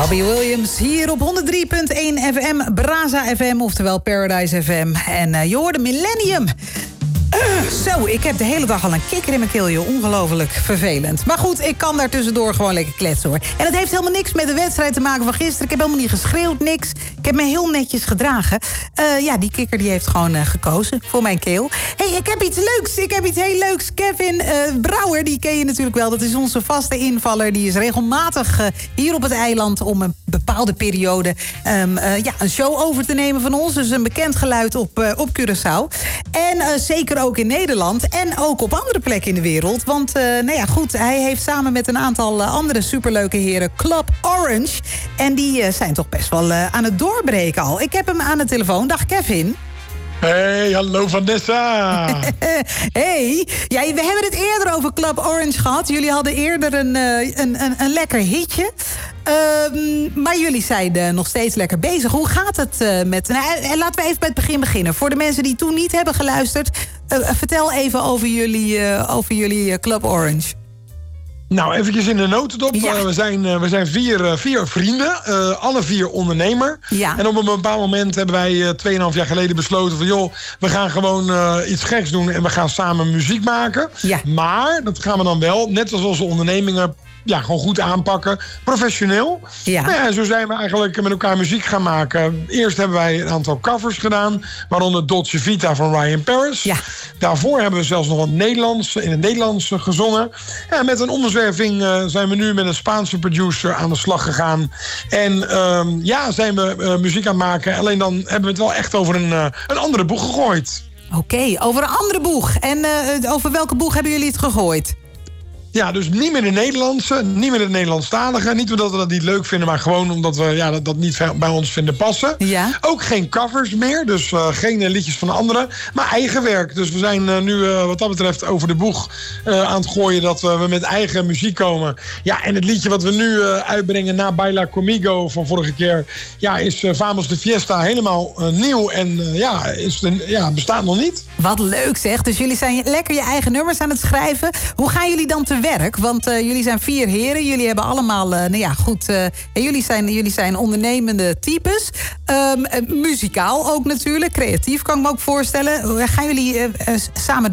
Robbie Williams hier op 103.1 FM, Braza FM, oftewel Paradise FM. En je hoorde Millennium. Zo, ik heb de hele dag al een kikker in mijn keel, joh. Ongelooflijk vervelend. Maar goed, ik kan daar tussendoor gewoon lekker kletsen, hoor. En het heeft helemaal niks met de wedstrijd te maken van gisteren. Ik heb helemaal niet geschreeuwd, niks. Ik heb me heel netjes gedragen. Die kikker die heeft gewoon gekozen voor mijn keel. Hey, ik heb iets leuks. Ik heb iets heel leuks. Kevin Brouwer, die ken je natuurlijk wel. Dat is onze vaste invaller. Die is regelmatig hier op het eiland om een bepaalde periode een show over te nemen van ons. Dus een bekend geluid op Curaçao. En zeker ook in Nederland en ook op andere plekken in de wereld. Want hij heeft samen met een aantal andere superleuke heren Club Orange. En die zijn toch best wel aan het doorbreken al. Ik heb hem aan de telefoon. Dag Kevin. Hey, hallo Vanessa. Hey, ja, we hebben het eerder over Club Orange gehad. Jullie hadden eerder een lekker hitje. Maar jullie zijn nog steeds lekker bezig. Hoe gaat het met... laten we even bij het begin beginnen. Voor de mensen die toen niet hebben geluisterd... vertel even over jullie Club Orange. Nou, eventjes in de notendop. Ja. We zijn vier vrienden. Alle vier ondernemer. Ja. En op een bepaald moment hebben wij 2,5 jaar geleden besloten van... joh, we gaan gewoon iets geks doen en we gaan samen muziek maken. Ja. Maar, dat gaan we dan wel, net als onze ondernemingen... gewoon goed aanpakken, professioneel. Ja. En zo zijn we eigenlijk met elkaar muziek gaan maken. Eerst hebben wij een aantal covers gedaan, waaronder Dolce Vita van Ryan Paris. Ja. Daarvoor hebben we zelfs nog in het Nederlands gezongen. Ja, met een omzwerving zijn we nu met een Spaanse producer aan de slag gegaan. En zijn we muziek aan het maken. Alleen dan hebben we het wel echt over een andere boeg gegooid. Oké, over een andere boeg. En over welke boeg hebben jullie het gegooid? Ja, dus niet meer de Nederlandse, niet meer de Nederlandstalige. Niet omdat we dat niet leuk vinden, maar gewoon omdat we dat niet bij ons vinden passen. Ja. Ook geen covers meer, dus geen liedjes van anderen, maar eigen werk. Dus we zijn nu wat dat betreft over de boeg aan het gooien dat we met eigen muziek komen. Ja, en het liedje wat we nu uitbrengen na Baila Conmigo van vorige keer... is Vamos de Fiesta helemaal nieuw en bestaat nog niet. Wat leuk zeg, dus jullie zijn lekker je eigen nummers aan het schrijven. Hoe gaan jullie dan te werk? Want jullie zijn 4 heren. Jullie hebben allemaal, jullie zijn ondernemende types. Muzikaal ook natuurlijk. Creatief kan ik me ook voorstellen. Gaan jullie samen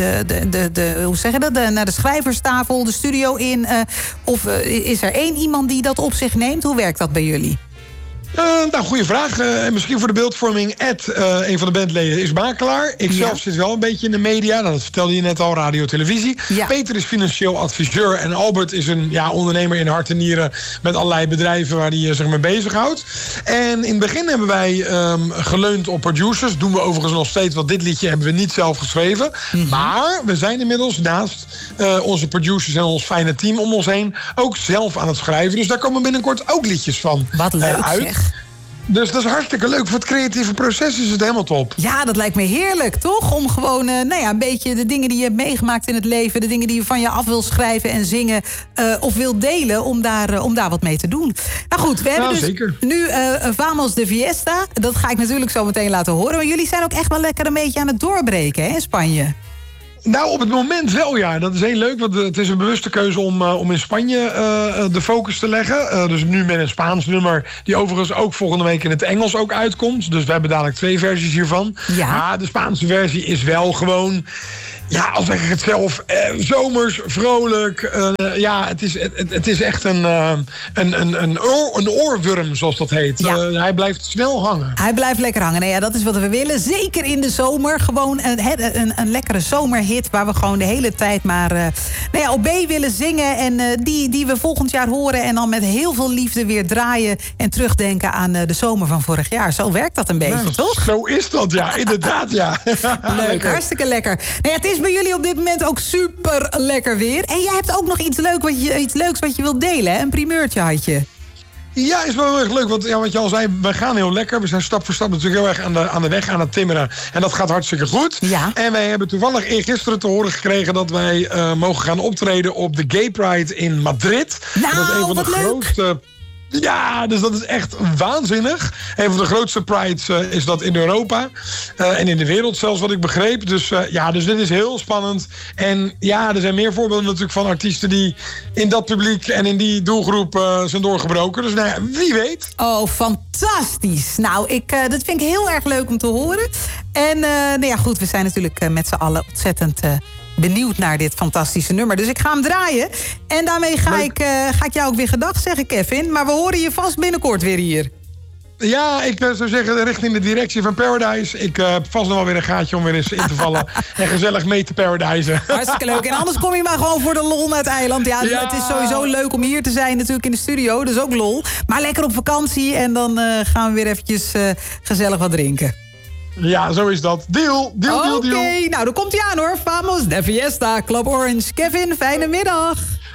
naar de schrijverstafel, de studio in? Of is er 1 iemand die dat op zich neemt? Hoe werkt dat bij jullie? Goede vraag. Misschien voor de beeldvorming. Een van de bandleden is makelaar. Ik zelf zit wel een beetje in de media. Dat vertelde je net al, radio, televisie. Ja. Peter is financieel adviseur. En Albert is een ondernemer in hart en nieren... met allerlei bedrijven waar hij zich mee bezighoudt. En in het begin hebben wij geleund op producers. Doen we overigens nog steeds, want dit liedje hebben we niet zelf geschreven. Mm-hmm. Maar we zijn inmiddels naast onze producers en ons fijne team om ons heen... ook zelf aan het schrijven. Dus daar komen binnenkort ook liedjes van Wat leuk, uit. Zeg. Dus dat is hartstikke leuk. Voor het creatieve proces is het helemaal top. Ja, dat lijkt me heerlijk, toch? Om gewoon een beetje de dingen die je hebt meegemaakt in het leven... de dingen die je van je af wil schrijven en zingen... of wil delen, om daar wat mee te doen. Nou goed, we hebben dus zeker. Nu Vamos de Fiesta. Dat ga ik natuurlijk zo meteen laten horen. Maar jullie zijn ook echt wel lekker een beetje aan het doorbreken, hè, in Spanje? Nou, op het moment wel, ja. Dat is heel leuk, want het is een bewuste keuze om in Spanje de focus te leggen. Dus nu met een Spaans nummer, die overigens ook volgende week in het Engels ook uitkomt. Dus we hebben dadelijk 2 versies hiervan. Ja. Maar de Spaanse versie is wel gewoon... Ja, al zeg ik het zelf, zomers, vrolijk. Het is echt een oorworm, zoals dat heet. Ja. Hij blijft snel hangen. Hij blijft lekker hangen. Nou ja, dat is wat we willen. Zeker in de zomer. Gewoon een lekkere zomerhit waar we gewoon de hele tijd maar op B willen zingen. En die we volgend jaar horen en dan met heel veel liefde weer draaien en terugdenken aan de zomer van vorig jaar. Zo werkt dat een beetje, toch? Zo is dat, ja. Inderdaad, ja. Leuk, lekker. Hartstikke lekker. Nou ja, het is bij jullie op dit moment ook super lekker weer. En jij hebt ook nog iets leuks wat je wilt delen, hè? Een primeurtje had je. Ja, is wel heel erg leuk. Want wat je al zei, we gaan heel lekker. We zijn stap voor stap natuurlijk heel erg aan de weg aan het timmeren. En dat gaat hartstikke goed. Ja. En wij hebben toevallig eergisteren te horen gekregen... dat wij mogen gaan optreden op de Gay Pride in Madrid. Nou, dat is een van de grootste... Ja, dus dat is echt waanzinnig. Een van de grootste prides is dat in Europa. En in de wereld zelfs, wat ik begreep. Dus dus dit is heel spannend. En ja, er zijn meer voorbeelden natuurlijk van artiesten die in dat publiek en in die doelgroep zijn doorgebroken. Dus nou ja, wie weet. Oh, fantastisch. Nou, dat vind ik heel erg leuk om te horen. En goed, we zijn natuurlijk met z'n allen ontzettend benieuwd naar dit fantastische nummer. Dus ik ga hem draaien. En daarmee ga ik jou ook weer gedag zeggen, Kevin. Maar we horen je vast binnenkort weer hier. Ja, ik zou zeggen richting de directie van Paradise. Ik heb vast nog wel weer een gaatje om weer eens in te vallen. En gezellig mee te paradisen. Hartstikke leuk. En anders kom je maar gewoon voor de lol naar het eiland. Ja, het is sowieso leuk om hier te zijn natuurlijk in de studio. Dus ook lol. Maar lekker op vakantie. En dan gaan we weer eventjes gezellig wat drinken. Ja, zo is dat. Deal. Oké, nou dan komt hij aan hoor. Vamos de Fiesta, Club Orange. Kevin, fijne middag.